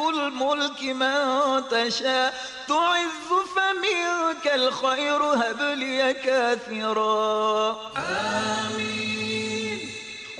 الملك من تشاء تعز فمنك الخير هب لي كاثرا. آمين.